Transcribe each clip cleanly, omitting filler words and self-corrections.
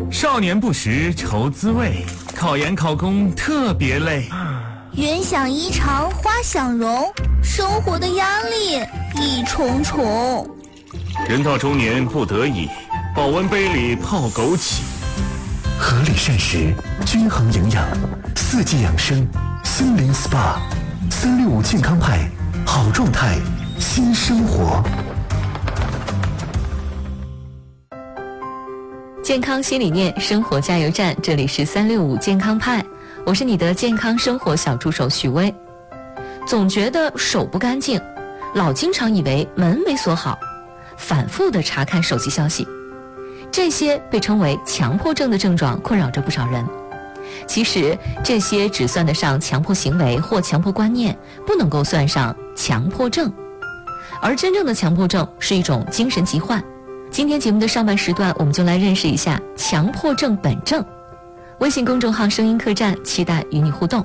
少年不识愁滋味，考研考公特别累。 人想衣裳花想容，生活的压力一重重。 人到中年不得已，保温杯里泡枸杞。 合理膳食，均衡营养，四季养生，森林 SPA，365健康派，好状态，新生活。 健康新理念，生活加油站，这里是365健康派，我是你的健康生活小助手许巍。总觉得手不干净，老经常以为门没锁好，反复的查看手机消息，这些被称为强迫症的症状困扰着不少人。其实这些只算得上强迫行为或强迫观念，不能够算上强迫症。而真正的强迫症是一种精神疾患。今天节目的上半时段，我们就来认识一下强迫症本症。微信公众号声音客栈，期待与你互动。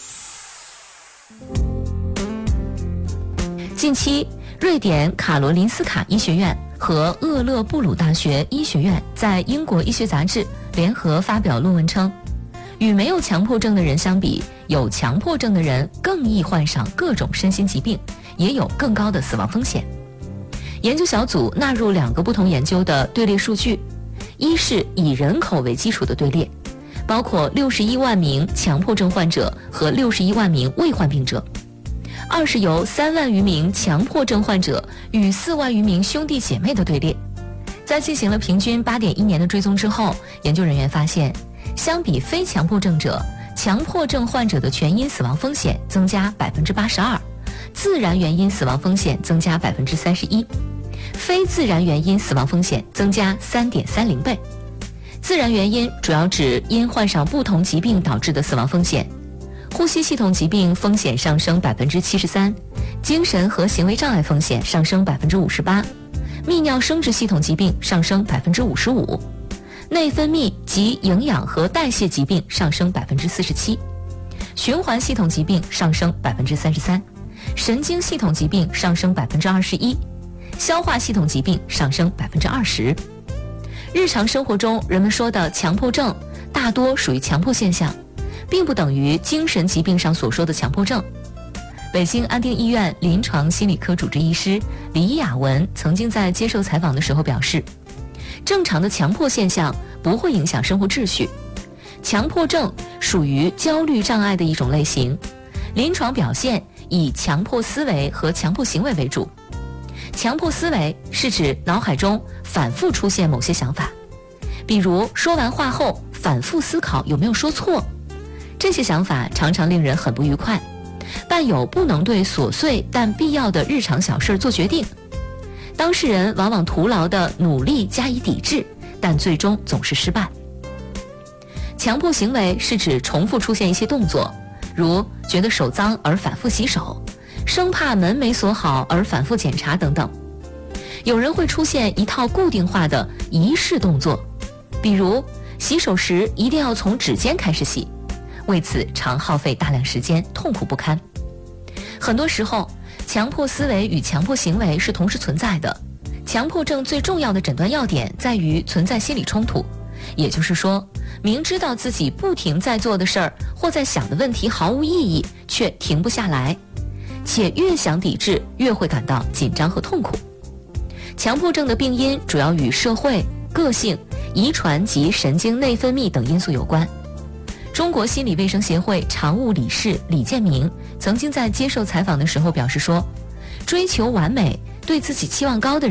近期，瑞典卡罗林斯卡医学院和厄勒布鲁大学医学院在英国医学杂志联合发表论文称，与没有强迫症的人相比，有强迫症的人更易患上各种身心疾病，也有更高的死亡风险。研究小组纳入2个不同研究的队列数据，一是以人口为基础的队列，包括61万名强迫症患者和61万名未患病者；二是由3万余名强迫症患者与4万余名兄弟姐妹的队列。在进行了平均8.1年的追踪之后，研究人员发现，相比非强迫症者，强迫症患者的全因死亡风险增加82%，自然原因死亡风险增加31%，非自然原因死亡风险增加3.30倍。自然原因主要指因患上不同疾病导致的死亡风险，呼吸系统疾病风险上升73%，精神和行为障碍风险上升58%，泌尿生殖系统疾病上升55%，内分泌及营养和代谢疾病上升47%，循环系统疾病上升33%，神经系统疾病上升21%，消化系统疾病上升20%。日常生活中人们说的强迫症大多属于强迫现象，并不等于精神疾病上所说的强迫症。北京安定医院临床心理科主治医师李雅文曾经在接受采访的时候表示，正常的强迫现象不会影响生活秩序，强迫症属于焦虑障碍的一种类型，临床表现以强迫思维和强迫行为为主。强迫思维是指脑海中反复出现某些想法，比如说完话后反复思考有没有说错，这些想法常常令人很不愉快，伴有不能对琐碎但必要的日常小事做决定。当事人往往徒劳地努力加以抵制，但最终总是失败。强迫行为是指重复出现一些动作，如觉得手脏而反复洗手，生怕门没锁好而反复检查等等。有人会出现一套固定化的仪式动作，比如洗手时一定要从指尖开始洗，为此常耗费大量时间，痛苦不堪。很多时候，强迫思维与强迫行为是同时存在的。强迫症最重要的诊断要点在于存在心理冲突，也就是说，明知道自己不停在做的事儿或在想的问题毫无意义，却停不下来，且越想抵制越会感到紧张和痛苦。强迫症的病因主要与社会、个性、遗传及神经内分泌等因素有关。中国心理卫生协会常务理事李建明曾经在接受采访的时候表示说，追求完美、对自己期望高的人